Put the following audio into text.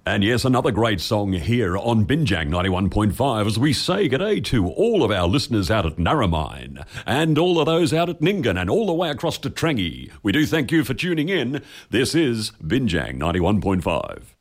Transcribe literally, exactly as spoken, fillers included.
And yes, another great song here on Binjang ninety-one point five as we say g'day to all of our listeners out at Narromine and all of those out at Nyngan and all the way across to Trangie. We do thank you for tuning in. This is Binjang ninety-one point five.